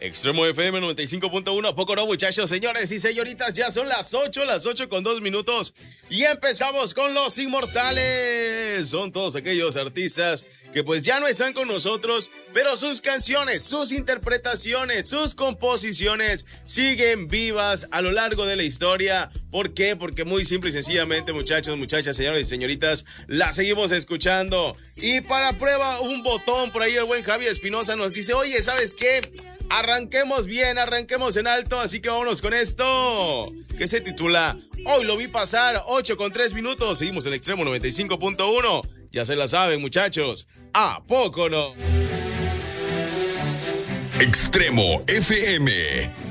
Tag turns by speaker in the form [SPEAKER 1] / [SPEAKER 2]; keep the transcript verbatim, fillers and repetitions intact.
[SPEAKER 1] Extremo F M noventa y cinco punto uno, ¿a poco no, muchachos? Señores y señoritas, ya son las ocho, las ocho con dos minutos y empezamos con Los Inmortales. Son todos aquellos artistas que pues ya no están con nosotros, pero sus canciones, sus interpretaciones, sus composiciones siguen vivas a lo largo de la historia. ¿Por qué? Porque muy simple y sencillamente, muchachos, muchachas, señores y señoritas, la seguimos escuchando. Y para prueba, un botón por ahí el buen Javi Espinosa nos dice, oye, ¿sabes qué? Arranquemos bien, arranquemos en alto, así que vámonos con esto, que se titula Hoy lo vi pasar, ocho con tres minutos. Seguimos en Extremo noventa y cinco punto uno. Ya se la saben, muchachos, ¿a poco no?
[SPEAKER 2] Extremo F M.